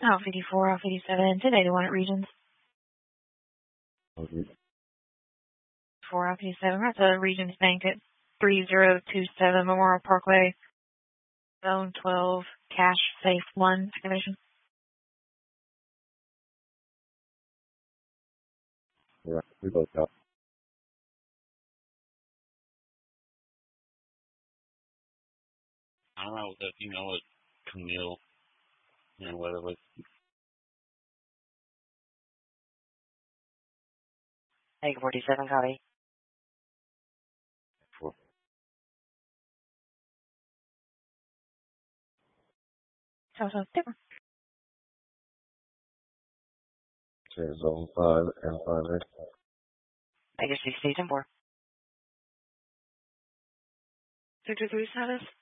Alpha 84, Alpha 87, today the one at Regions. Okay. 4 Alpha 87, right to Regions Bank at 3027 Memorial Parkway, Zone 12, Cash Safe 1, activation. Yeah, we both got. I don't know if you know what Camille and whether it was 847, copy. So, different. Zone 5 and 5A. Legacy Station 4. Victor 3 status.